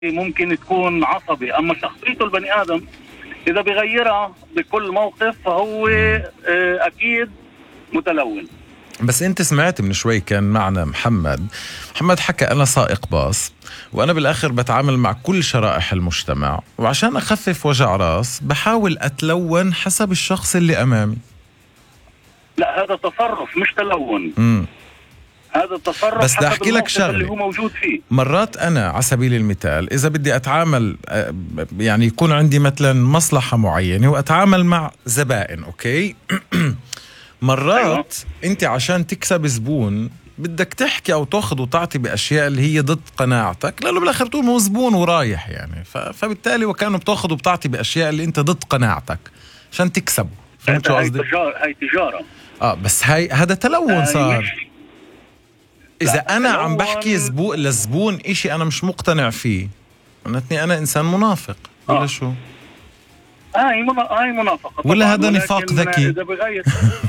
ممكن تكون عصبي، أما شخصيته البني آدم إذا بغيرها بكل موقف فهو أكيد متلون. بس انت سمعت من شوي كان معنا محمد حكى أنا سائق باص وأنا بالآخر بتعامل مع كل شرائح المجتمع، وعشان أخفف وجع راس بحاول أتلون حسب الشخص اللي أمامي. لا، هذا تصرف مش تلون. هذا تصرف بس بدي أحكي لك شغلة اللي هو موجود فيه. مرات أنا على سبيل المثال إذا بدي أتعامل يعني يكون عندي مثلا مصلحة معينة وأتعامل مع زبائن، أوكي مرات أنت عشان تكسب زبون بدك تحكي أو تأخذ وتعطي بأشياء اللي هي ضد قناعتك، لأنه بالآخر تقول مو زبون ورايح يعني، فبالتالي وكانوا بتأخذ وبتعطي بأشياء اللي أنت ضد قناعتك عشان تكسبه. فهمت شو قصدي؟ هاي تجارة. بس هذا تلون صار. إذا أنا عم بحكي للزبون إشي أنا مش مقتنع فيه، معناتني أنا إنسان منافق ولا شو؟ هاي منافقة ولا هذا نفاق ذكي؟ إذا بغير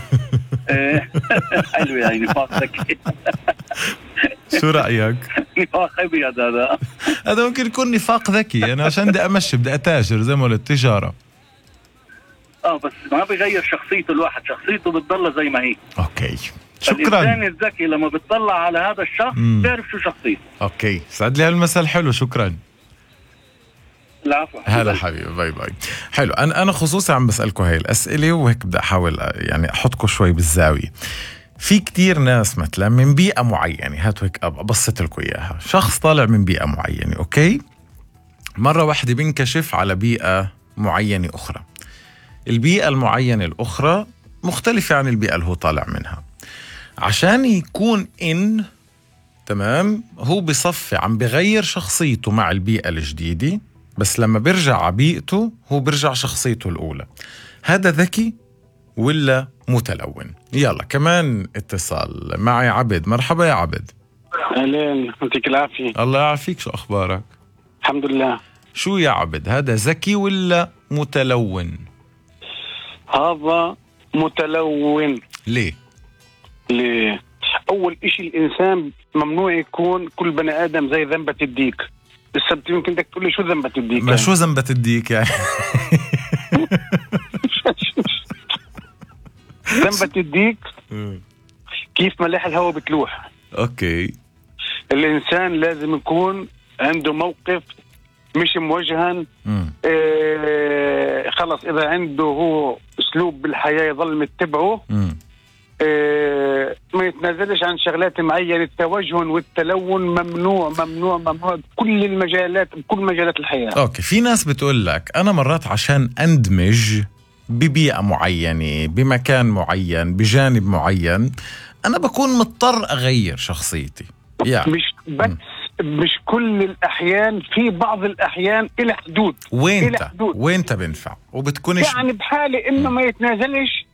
حلو يعني نفاق ذكي. شو رأيك؟ نفاق أبيض هذا ممكن يكون نفاق ذكي، أنا عشان بدي أمشي بدي أتاجر زي ما قلت تجارة. بس ما بغير شخصيته الواحد، شخصيته بتضل زي ما هي. أوكي شكرا. الإنسان الذكي لما بتطلع على هذا الشخص بيعرف شو شخصيته. أوكي سعد لي هالمثل حلو، شكرا. العفو. هلا حبيبي، باي باي. حلو، أنا خصوصا عم بسألكم هاي الأسئلة وهيك بدي أحاول يعني أحطكم شوي بالزاوية. في كتير ناس مثلا من بيئة معينة، هاتوا هيك أبسط لكم إياها، شخص طالع من بيئة معينة، أوكي مرة واحدة بينكشف على بيئة معينة أخرى، البيئة المعينة الأخرى مختلفة عن البيئة اللي هو طالع منها، عشان يكون تمام هو بصفي عم بغير شخصيته مع البيئة الجديدة، بس لما برجع على بيئته هو برجع شخصيته الأولى. هذا ذكي ولا متلون؟ يلا كمان اتصال معي عبد. مرحبا يا عبد. أهلين، يعطيك العافية. الله يعافيك، شو أخبارك؟ الحمد لله. شو يا عبد، هذا ذكي ولا متلون؟ هذا متلون. ليه؟ أول إشي الإنسان ممنوع يكون كل بني آدم زي ذنبة الديك. لسه يمكن بدك تقول لي شو ذنبة الديك؟ ما شو ذنبة الديك يعني؟ ذنبة الديك كيف ملاح الهواء بتلوح. أوكي. الإنسان لازم يكون عنده موقف مش موجها. خلص إذا عنده هو أسلوب بالحياة يظل متبعه. ما يتنازلش عن شغلات معينة. التوجه والتلون ممنوع ممنوع ممنوع بكل المجالات، بكل مجالات الحياة. أوكي، في ناس بتقول لك أنا مرات عشان أندمج ببيئة معينة بمكان معين بجانب معين أنا بكون مضطر أغير شخصيتي يعني. مش بس مش كل الأحيان، في بعض الأحيان إلى حدود. وينت بنفع وبتكونش يعني بحالة إنه ما يتنازلش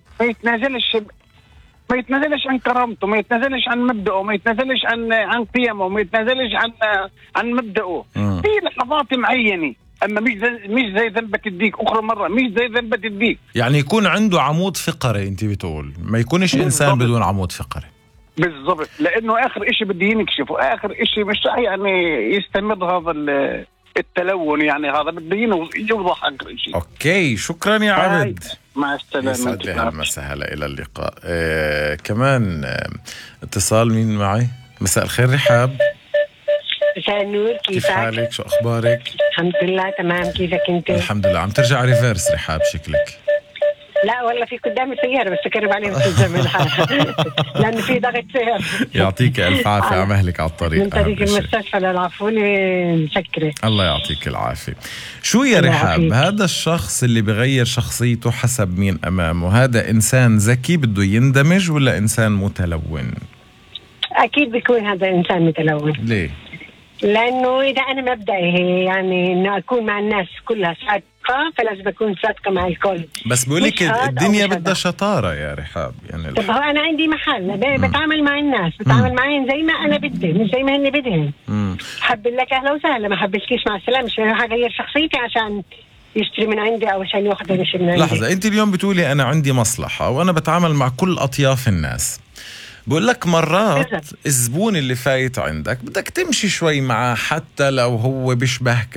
عن كرامته، ما يتنازلش عن مبدأه، ما يتنازلش عن قيمه، ما يتنازلش عن مبدأه في لحظات معينة. أما مش زي ذنبة الديك. أخرى مرة مش زي ذنبة الديك، يعني يكون عنده عمود فقري. أنت بتقول ما يكونش إنسان بدون عمود فقري. بالضبط، لأنه آخر إشي بده ينكشف، آخر إشي مش يعني يستمر هذا التلون، يعني هذا بده يوضح آخر إشي. أوكي شكرا يا عبد، مع السلامة. يسعد لي هالمساء. هلا إلى اللقاء. كمان اتصال مين معي؟ مساء الخير رحاب. مساء النور، كيف حالك؟ شو أخبارك؟ الحمد لله تمام، كيفك أنت؟ الحمد لله. عم ترجع ريفيرس رحاب شكلك. لا والله في قدامي سيارة بس أقرب عليهم في الزمن لأنه في ضغط سير. يعطيك ألف عافية على مهلك على الطريق من طريق المستشفى للعفوني مسكرة. الله يعطيك العافية. شو يا رحاب هذا الشخص اللي بغير شخصيته حسب مين أمامه، هذا إنسان ذكي بده يندمج ولا إنسان متلون؟ أكيد بيكون هذا إنسان متلون. ليه؟ لأنه إذا أنا مبدأي يعني إنه أكون مع الناس كلها صادقة، فلازم أكون صادقة مع الكل. بس بقولك الدنيا بدها شطارة يا رحاب يعني. طب هو أنا عندي محل بتعامل مع الناس، بتعامل معين زي ما أنا بدي مش زي ما هن بدهن. حب لك أهلا وسهلا، ما حبلكيش مع السلامة. مش راح أغير شخصيتي عشان يشتري من عندي أو عشان يأخذ شيء من عندي. لحظة، أنت اليوم بتقولي أنا عندي مصلحة وأنا بتعامل مع كل أطياف الناس، بقول لك مرات بالضبط. الزبون اللي فايت عندك بدك تمشي شوي معه حتى لو هو بيشبهك